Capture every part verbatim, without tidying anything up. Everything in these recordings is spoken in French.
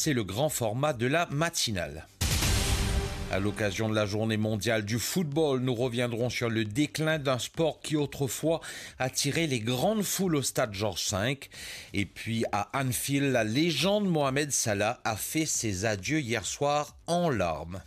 c'est le grand format de la matinale. À l'occasion de la journée mondiale du football, nous reviendrons sur le déclin d'un sport qui autrefois attirait les grandes foules au stade Georges cinq. Et puis à Anfield, la légende Mohamed Salah a fait ses adieux hier soir en larmes.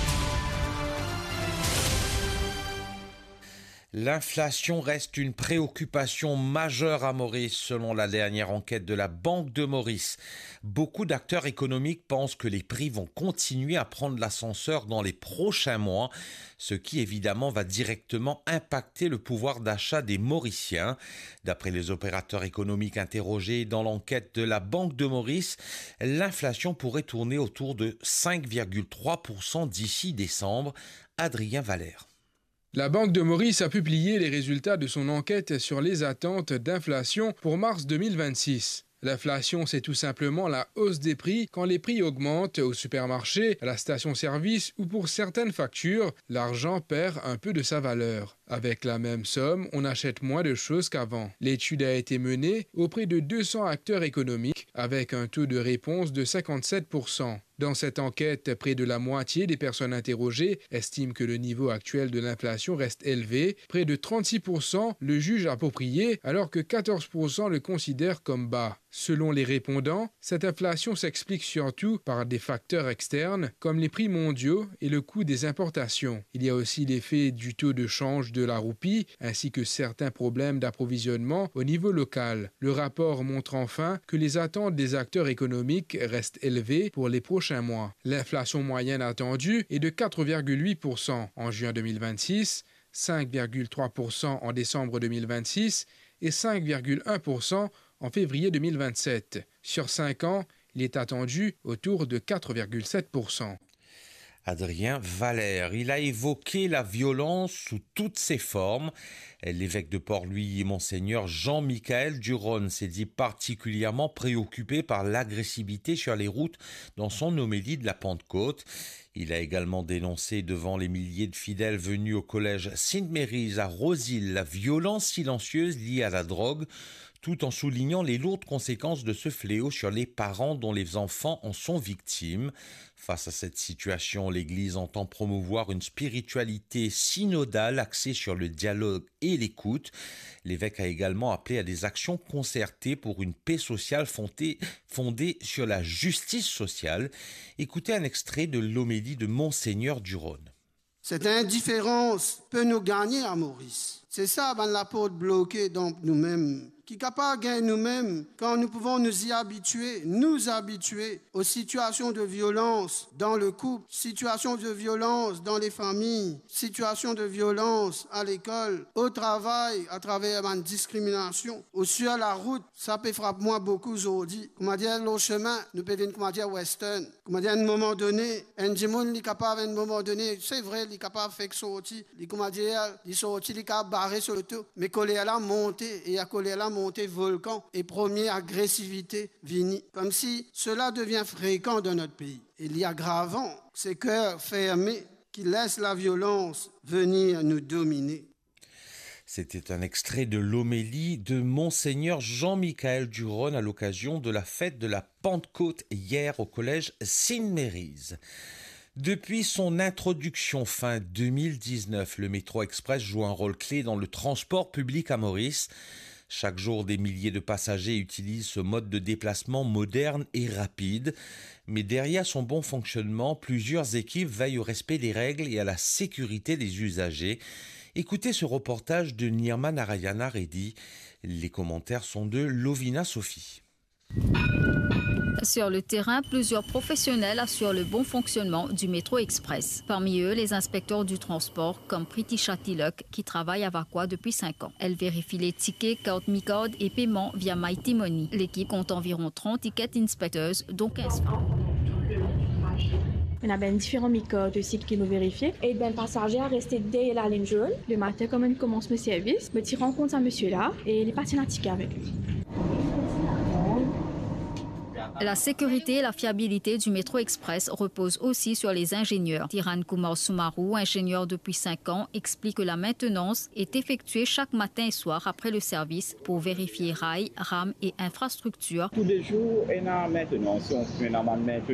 L'inflation reste une préoccupation majeure à Maurice, selon la dernière enquête de la Banque de Maurice. Beaucoup d'acteurs économiques pensent que les prix vont continuer à prendre l'ascenseur dans les prochains mois, ce qui évidemment va directement impacter le pouvoir d'achat des Mauriciens. D'après les opérateurs économiques interrogés dans l'enquête de la Banque de Maurice, l'inflation pourrait tourner autour de cinq virgule trois pour cent d'ici décembre. Adrien Valère. La Banque de Maurice a publié les résultats de son enquête sur les attentes d'inflation pour mars deux mille vingt-six. L'inflation, c'est tout simplement la hausse des prix quand les prix augmentent au supermarché, à la station-service ou pour certaines factures, l'argent perd un peu de sa valeur. Avec la même somme, on achète moins de choses qu'avant. L'étude a été menée auprès de deux cents acteurs économiques avec un taux de réponse de cinquante-sept pour cent. Dans cette enquête, près de la moitié des personnes interrogées estiment que le niveau actuel de l'inflation reste élevé. Près de trente-six pour cent le jugent approprié, alors que quatorze pour cent le considèrent comme bas. Selon les répondants, cette inflation s'explique surtout par des facteurs externes, comme les prix mondiaux et le coût des importations. Il y a aussi l'effet du taux de change de la roupie, ainsi que certains problèmes d'approvisionnement au niveau local. Le rapport montre enfin que les attentes des acteurs économiques restent élevées pour les prochains mois. L'inflation moyenne attendue est de quatre virgule huit pour cent en juin deux mille vingt-six, cinq virgule trois pour cent en décembre deux mille vingt-six et cinq virgule un pour cent en février deux mille vingt-sept. Sur cinq ans, il est attendu autour de quatre virgule sept pour cent. Adrien Valère, il a évoqué la violence sous toutes ses formes. L'évêque de Port-Louis, Monseigneur Jean-Michaël Duron, s'est dit particulièrement préoccupé par l'agressivité sur les routes dans son homélie de la Pentecôte. Il a également dénoncé devant les milliers de fidèles venus au collège Sainte Mary's à Rosil la violence silencieuse liée à la drogue, tout en soulignant les lourdes conséquences de ce fléau sur les parents dont les enfants en sont victimes. Face à cette situation, l'Église entend promouvoir une spiritualité synodale axée sur le dialogue et l'écoute. L'évêque a également appelé à des actions concertées pour une paix sociale fondée, fondée sur la justice sociale. Écoutez un extrait de l'homélie de Monseigneur Duron. Cette indifférence peut nous gagner à Maurice. C'est ça, ben, la porte bloquée dans nous-mêmes, qui est capable de gagner nous-mêmes quand nous pouvons nous y habituer, nous habituer aux situations de violence dans le couple, situations de violence dans les familles, situations de violence à l'école, au travail, à travers une discrimination, ou sur la route. Ça peut frapper moi beaucoup aujourd'hui. Comment dire, le chemin, nous pouvons venir, comment dire, western. Comment dire, à un moment donné, un démon, il est capable, à un moment donné, c'est vrai, il est capable de faire sortir, il, comment dire, il sortit, il est capable de barrer sur le tout, mais colère là monter, et à colère là monter volcan, et première agressivité vini. Comme si cela devient fréquent dans notre pays. Il y a aggravant, ces cœurs fermés qui laissent la violence venir nous dominer. C'était un extrait de l'homélie de Monseigneur Jean-Michaël Duron à l'occasion de la fête de la Pentecôte hier au collège Sainte Mary's. Depuis son introduction fin deux mille dix-neuf, le métro express joue un rôle clé dans le transport public à Maurice. Chaque jour, des milliers de passagers utilisent ce mode de déplacement moderne et rapide. Mais derrière son bon fonctionnement, plusieurs équipes veillent au respect des règles et à la sécurité des usagers. Écoutez ce reportage de Nirma Narayana Reddy. Les commentaires sont de Lovina Sophie. Sur le terrain, plusieurs professionnels assurent le bon fonctionnement du métro express. Parmi eux, les inspecteurs du transport comme Pritisha Tilok qui travaille à Vakwa depuis cinq ans. Elle vérifie les tickets, cartes MiCard et paiements via Mighty Money. L'équipe compte environ trente ticket inspectors, dont quinze femmes. On a ben différents micros aussi qui nous vérifient. Et ben passager a resté derrière la ligne jaune. Le matin, comme on commence le service, me tire en compte à monsieur là et il est parti dans le ticket avec lui. La sécurité et la fiabilité du métro express reposent aussi sur les ingénieurs. Tiran Kumar Sumaru, ingénieur depuis cinq ans, explique que la maintenance est effectuée chaque matin et soir après le service pour vérifier rails, rames et infrastructures. Tous les jours, on a maintenance. On fait la maintenance